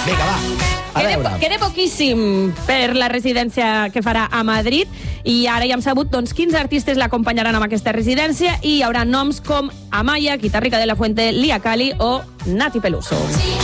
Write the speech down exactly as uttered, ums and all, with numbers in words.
Vinga, va. A Queda, veure. queda poquíssim per la residència que farà a Madrid i ara ja hem sabut doncs, quins artistes l'acompanyaran en aquesta residència i hi haurà noms com Amaya, Guitarrica de la Fuente, Lia Cali o Nati Peluso.